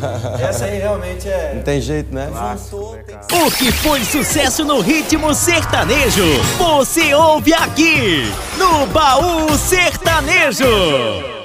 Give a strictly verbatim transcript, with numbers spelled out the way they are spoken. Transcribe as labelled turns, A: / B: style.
A: Essa aí realmente é...
B: Não tem jeito, né?
A: Juntou, tem que...
C: O que foi sucesso no ritmo sertanejo, você ouve aqui no Baú Sertanejo.